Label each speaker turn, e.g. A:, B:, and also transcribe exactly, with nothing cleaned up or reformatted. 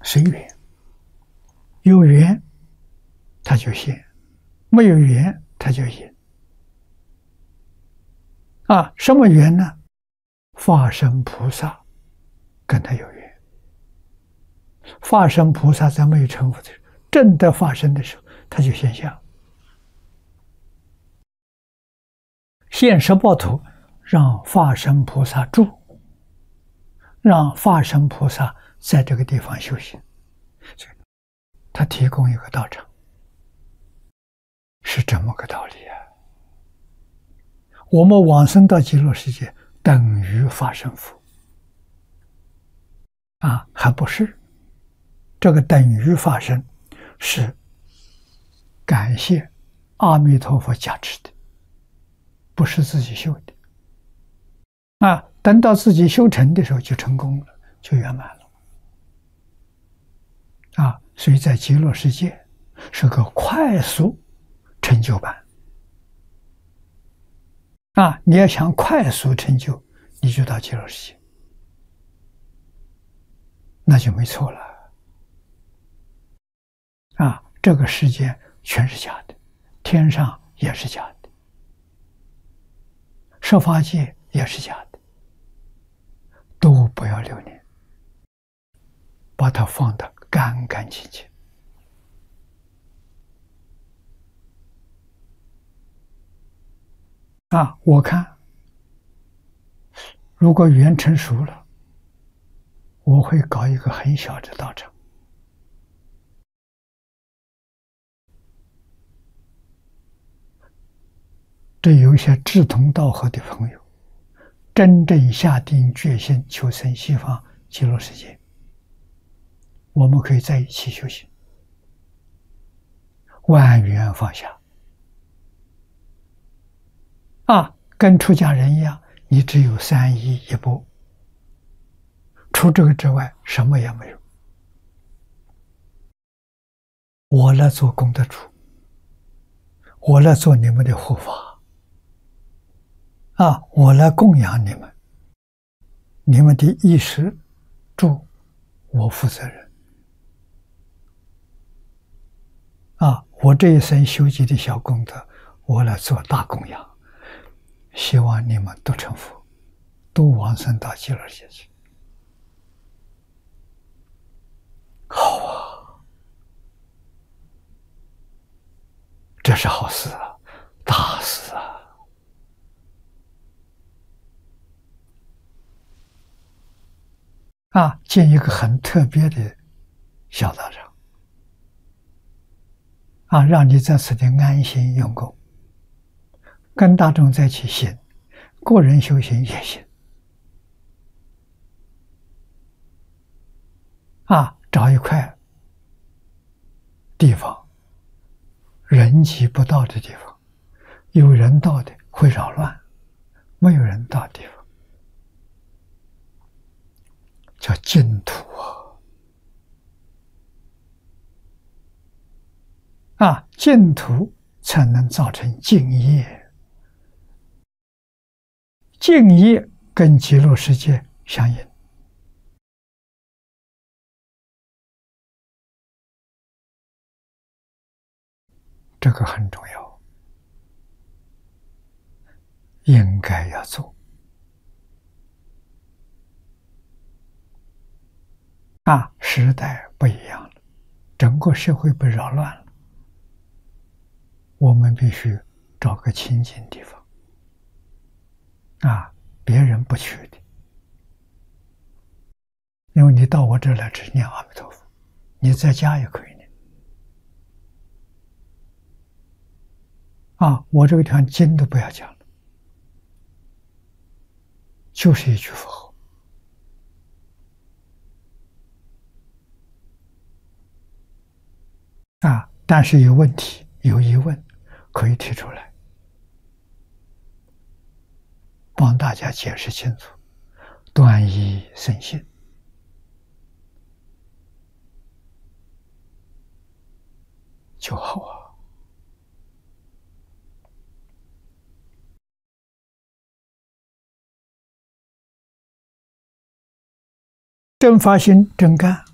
A: 随缘，有缘他就现，没有缘他就隐。啊，什么缘呢？法身菩萨跟他有缘。法身菩萨在没有成佛的时候，正得法身的时候，他就现相。现十报图，让法身菩萨住，让法身菩萨在这个地方修行。他提供一个道场，是这么个道理啊。我们往生到极乐世界，等于法身佛啊，还不是？这个等于法身是感谢阿弥陀佛加持的，不是自己修的啊。等到自己修成的时候，就成功了，就圆满了啊。所以在极乐世界是个快速成就版啊。你要想快速成就，你就到极乐世界，那就没错了啊。这个世界全是假的，天上也是假的，设法界也是假的，都不要留恋，把它放得干干净净啊。我看如果缘成熟了，我会搞一个很小的道场，对有一些志同道合的朋友，真正下定决心求生西方极乐世界，我们可以在一起修行，万缘放下啊，跟出家人一样，你只有三衣一钵，除这个之外什么也没有。我来做功德主，我来做你们的护法啊，我来供养你们，你们的衣食住我负责任啊。我这一生修集的小功德，我来做大供养，希望你们都成佛，都往生到极乐世界去。好啊，这是好事啊，大事啊！啊，建一个很特别的小道场啊，让你在此地安心用功，跟大众在一起行，个人修行也行啊。找一块地方，人迹不到的地方，有人到的会扰乱，没有人到的地方叫净土啊！啊，净土才能造成净业，净业跟极乐世界相应。这个很重要，应该要做啊！时代不一样了，整个社会被扰乱了，我们必须找个清净地方啊，别人不去的，因为你到我这来只念阿弥陀佛，你在家也可以念啊。我这个地方经都不要讲了，就是一句佛号啊。但是有问题有疑问可以提出来，帮大家解释清楚，断疑生信就好啊。真发心真干，